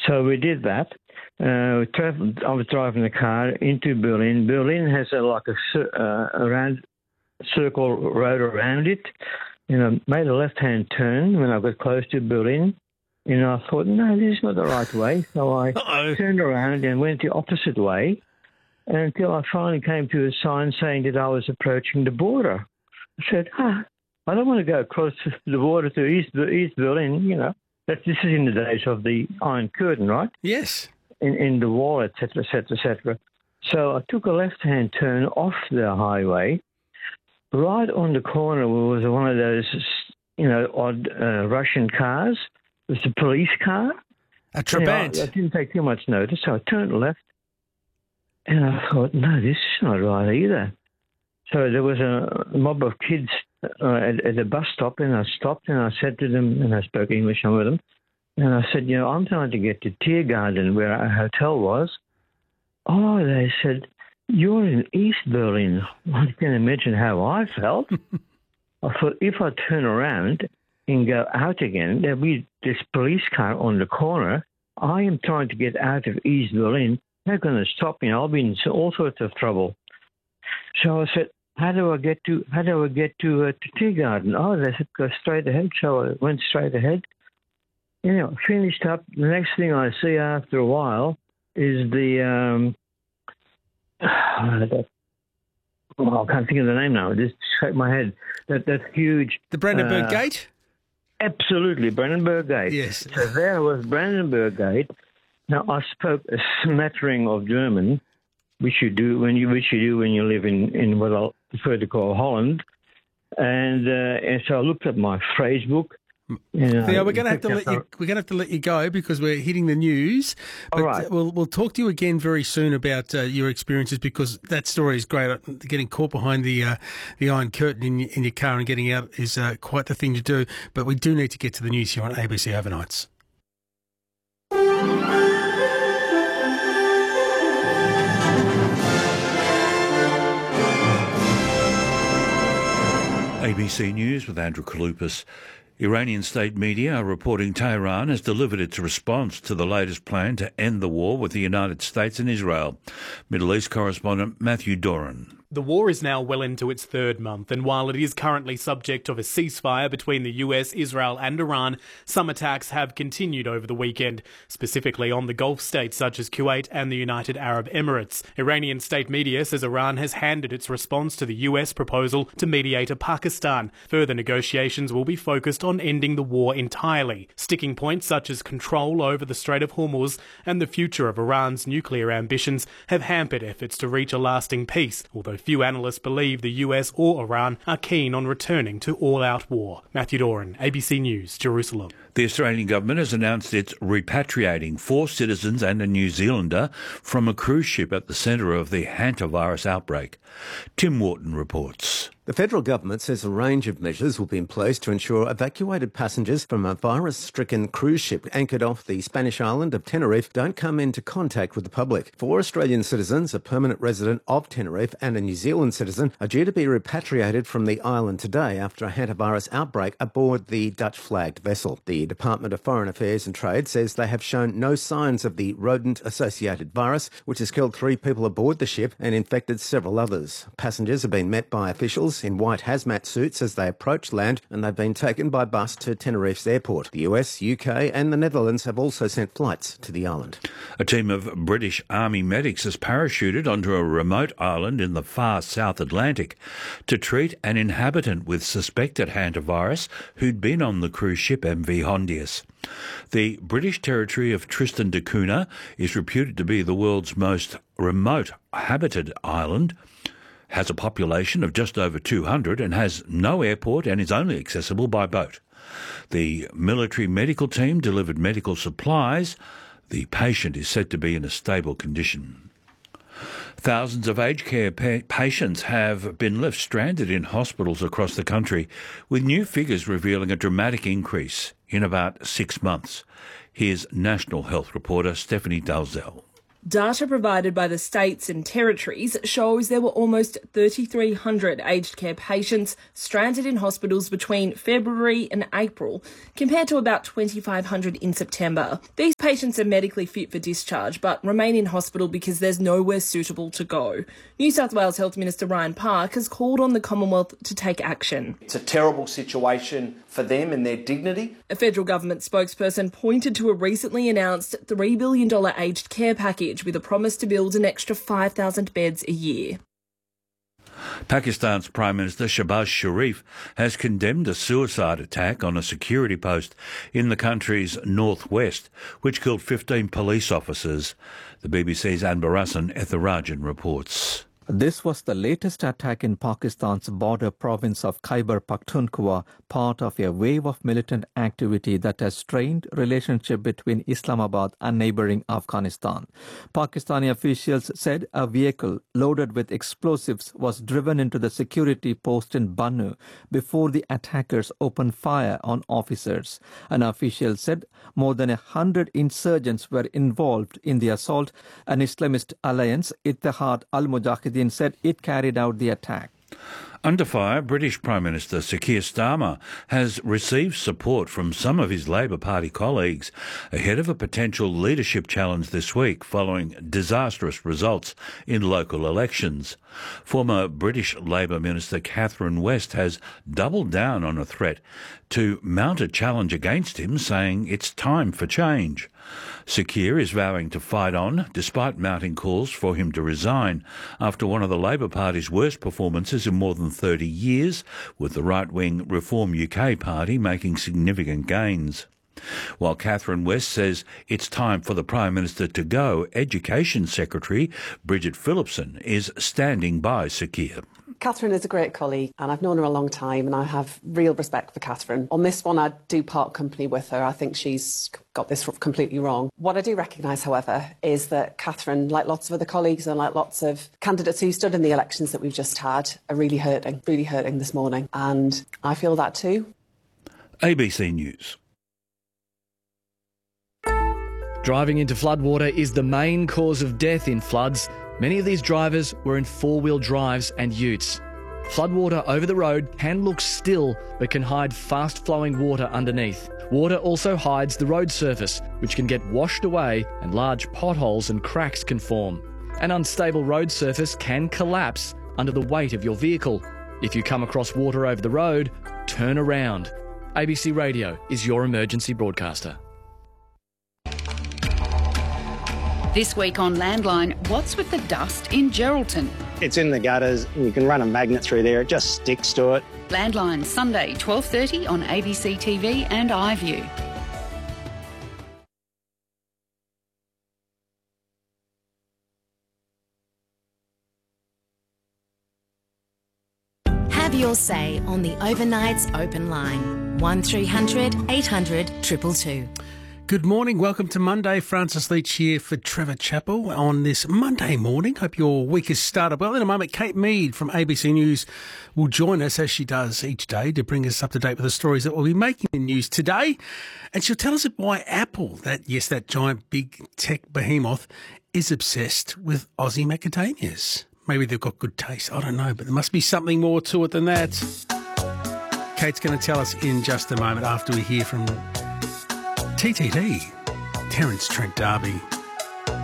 So we did that. I was driving the car into Berlin. Berlin has a round circle road around it. Made a left-hand turn when I got close to Berlin. I thought, no, this is not the right way. So I turned around and went the opposite way until I finally came to a sign saying that I was approaching the border. I said, I don't want to go across the border to East Berlin, This is in the days of the Iron Curtain, right? Yes. In the wall, et cetera, et cetera, et cetera. So I took a left-hand turn off the highway. Right on the corner was one of those, odd Russian cars. It was a police car. A Trabant. I didn't take too much notice, so I turned left. And I thought, no, this is not right either. So there was a mob of kids at the bus stop, and I stopped and I said to them, and I spoke English with them, and I said, I'm trying to get to Tiergarten, where our hotel was. Oh, they said, you're in East Berlin. I can imagine how I felt. I thought, if I turn around and go out again, there'll be this police car on the corner. I am trying to get out of East Berlin. They're going to stop me. I'll be in all sorts of trouble. So I said, how do I get to Tiergarten? Oh, they said, go straight ahead. So I went straight ahead. Finished up. The next thing I see after a while is the I can't think of the name now. I just shake my head. That huge... The Brandenburg Gate? Absolutely, Brandenburg Gate. Yes. So there was Brandenburg Gate. Now, I spoke a smattering of German, which you do when you live in what I prefer to call Holland. And so I looked at my phrase book. Theo, we're going to have to let you go because we're hitting the news. But all right. We'll talk to you again very soon about your experiences, because that story is great. Getting caught behind the Iron Curtain in your car and getting out is quite the thing to do. But we do need to get to the news here on ABC Overnights. ABC News with Andrew Kaloupas. Iranian state media are reporting Tehran has delivered its response to the latest plan to end the war with the United States and Israel. Middle East correspondent Matthew Doran. The war is now well into its third month, and while it is currently subject of a ceasefire between the US, Israel and Iran, some attacks have continued over the weekend, specifically on the Gulf states such as Kuwait and the United Arab Emirates. Iranian state media says Iran has handed its response to the US proposal to mediate Pakistan. Further negotiations will be focused on ending the war entirely. Sticking points such as control over the Strait of Hormuz and the future of Iran's nuclear ambitions have hampered efforts to reach a lasting peace, although few analysts believe the US or Iran are keen on returning to all-out war. Matthew Doran, ABC News, Jerusalem. The Australian government has announced it's repatriating 4 citizens and a New Zealander from a cruise ship at the centre of the hantavirus outbreak. Tim Wharton reports. The federal government says a range of measures will be in place to ensure evacuated passengers from a virus-stricken cruise ship anchored off the Spanish island of Tenerife don't come into contact with the public. 4 Australian citizens, a permanent resident of Tenerife and a New Zealand citizen are due to be repatriated from the island today after a hantavirus outbreak aboard the Dutch-flagged vessel. The Department of Foreign Affairs and Trade says they have shown no signs of the rodent-associated virus, which has killed 3 people aboard the ship and infected several others. Passengers have been met by officials in white hazmat suits as they approach land, and they've been taken by bus to Tenerife's airport. The US, UK and the Netherlands have also sent flights to the island. A team of British Army medics has parachuted onto a remote island in the far South Atlantic to treat an inhabitant with suspected hantavirus who'd been on the cruise ship MV Hondius. The British territory of Tristan da Cunha is reputed to be the world's most remote habited island, has a population of just over 200 and has no airport and is only accessible by boat. The military medical team delivered medical supplies. The patient is said to be in a stable condition. Thousands of aged care patients have been left stranded in hospitals across the country, with new figures revealing a dramatic increase in about 6 months. Here's National Health reporter Stephanie Dalzell. Data provided by the states and territories shows there were almost 3,300 aged care patients stranded in hospitals between February and April, compared to about 2,500 in September. These patients are medically fit for discharge but remain in hospital because there's nowhere suitable to go. New South Wales Health Minister Ryan Park has called on the Commonwealth to take action. It's a terrible situation for them and their dignity. A federal government spokesperson pointed to a recently announced $3 billion aged care package with a promise to build an extra 5,000 beds a year. Pakistan's Prime Minister Shehbaz Sharif has condemned a suicide attack on a security post in the country's northwest, which killed 15 police officers. The BBC's Anbar Hassan Ethirajan reports. This was the latest attack in Pakistan's border province of Khyber Pakhtunkhwa, part of a wave of militant activity that has strained relationship between Islamabad and neighbouring Afghanistan. Pakistani officials said a vehicle loaded with explosives was driven into the security post in Bannu before the attackers opened fire on officers. An official said more than 100 insurgents were involved in the assault. An Islamist alliance, Ittihad al-Mujahideen, said it carried out the attack. Under fire, British Prime Minister Sir Keir Starmer has received support from some of his Labor Party colleagues ahead of a potential leadership challenge this week following disastrous results in local elections. Former British Labor Minister Catherine West has doubled down on a threat to mount a challenge against him, saying it's time for change. Sir Keir is vowing to fight on, despite mounting calls for him to resign after one of the Labor Party's worst performances in more than 30 years, with the right-wing Reform UK party making significant gains. While Catherine West says it's time for the Prime Minister to go, Education Secretary Bridget Phillipson is standing by Sir Keir. Catherine is a great colleague and I've known her a long time and I have real respect for Catherine. On this one, I do part company with her. I think she's got this completely wrong. What I do recognise, however, is that Catherine, like lots of other colleagues and like lots of candidates who stood in the elections that we've just had, are really hurting this morning. And I feel that too. ABC News. Driving into floodwater is the main cause of death in floods. Many of these drivers were in four-wheel drives and utes. Floodwater over the road can look still, but can hide fast-flowing water underneath. Water also hides the road surface, which can get washed away and large potholes and cracks can form. An unstable road surface can collapse under the weight of your vehicle. If you come across water over the road, turn around. ABC Radio is your emergency broadcaster. This week on Landline, what's with the dust in Geraldton? It's in the gutters and you can run a magnet through there, it just sticks to it. Landline, Sunday, 12:30 on ABC TV and iView. Have your say on the Overnight's Open Line. 1300 800 222. Good morning. Welcome to Monday. Francis Leach here for Trevor Chappell on this Monday morning. Hope your week has started well. In a moment, Kate Mead from ABC News will join us, as she does each day, to bring us up to date with the stories that will be making the news today. And she'll tell us why Apple, that giant big tech behemoth, is obsessed with Aussie macadamias. Maybe they've got good taste. I don't know, but there must be something more to it than that. Kate's going to tell us in just a moment after we hear from TTD, Terence Trent D'Arby.